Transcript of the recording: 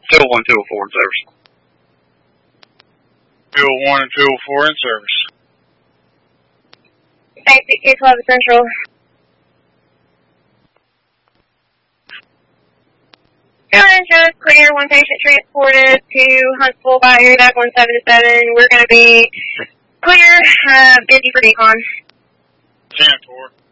201, 204 in service. 201 and 204 in service. Basic 212 Central. Insurance clear, one patient transported to Huntsville by AirDAC 177. We're going to be clear, busy for decon. 10-4.